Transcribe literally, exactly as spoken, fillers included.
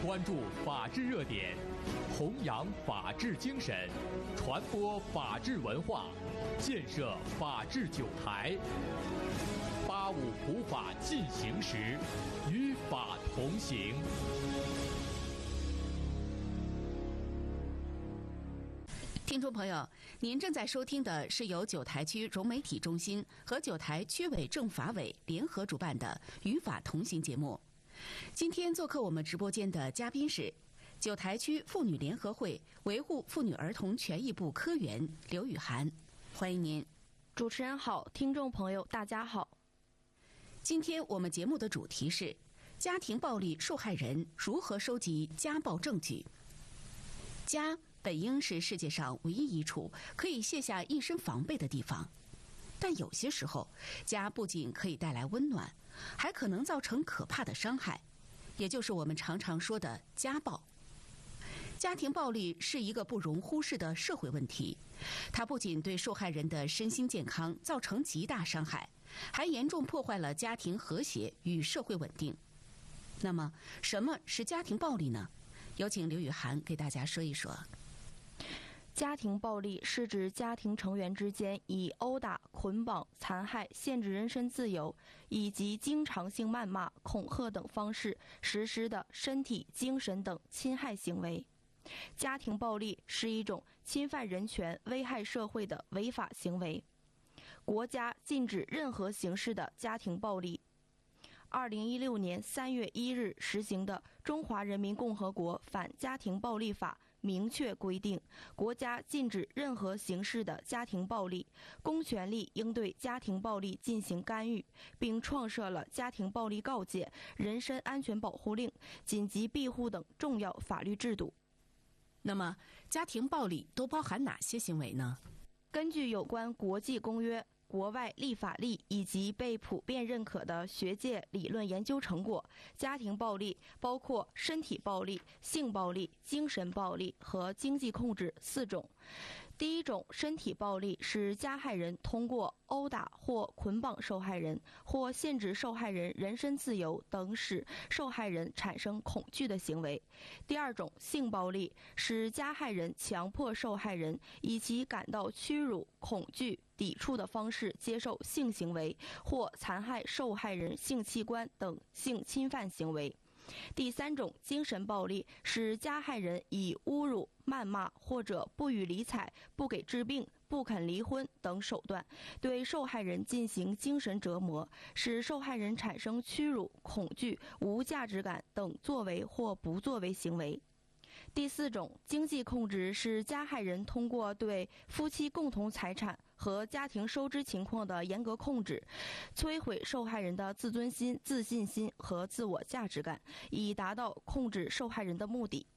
关注法治热点，弘扬法治精神，传播法治文化，建设法治酒台。八五普法进行时，与法同行。 听众朋友，您正在收听的是由九台区融媒体中心和九台区委政法委联合主办的《与法同行》节目。今天做客我们直播间的嘉宾是九台区妇女联合会维护妇女儿童权益部科员刘雨涵，欢迎您。 主持人好，听众朋友大家好。 今天我们节目的主题是家庭暴力受害人如何收集家暴证据。家本应是世界上唯一一处可以卸下一身防备的地方，但有些时候，家不仅可以带来温暖，还可能造成可怕的伤害，也就是我们常常说的家暴。家庭暴力是一个不容忽视的社会问题，它不仅对受害人的身心健康造成极大伤害，还严重破坏了家庭和谐与社会稳定。那么，什么是家庭暴力呢？有请刘雨涵给大家说一说。 家庭暴力是指家庭成员之间以殴打、捆绑、残害、限制人身自由以及经常性谩骂、恐吓等方式实施的身体、精神等侵害行为。家庭暴力是一种侵犯人权、危害社会的违法行为。国家禁止任何形式的家庭暴力。二零一六年三月一日实行的《中华人民共和国反家庭暴力法》明确规定，国家禁止任何形式的家庭暴力，公权力应对家庭暴力进行干预，并创设了家庭暴力告诫、人身安全保护令、紧急庇护等重要法律制度。 那么，家庭暴力都包含哪些行为呢？ 根据有关国际公约、国外立法例以及被普遍认可的学界理论研究成果，家庭暴力包括身体暴力、性暴力、精神暴力和经济控制四种。第一种身体暴力是加害人通过殴打或捆绑受害人，或限制受害人人身自由等使受害人产生恐惧的行为。第二种性暴力是加害人强迫受害人以其感到屈辱、恐惧、抵触的方式接受性行为，或残害受害人性器官等性侵犯行为。第三种精神暴力是加害人以侮辱、谩骂或者不予理睬、不给治病、不肯离婚等手段对受害人进行精神折磨，使受害人产生屈辱、恐惧、无价值感等作为或不作为行为。第四种经济控制是加害人通过对夫妻共同财产和家庭收支情况的严格控制，摧毁受害人的自尊心、自信心和自我价值感，以达到控制受害人的目的。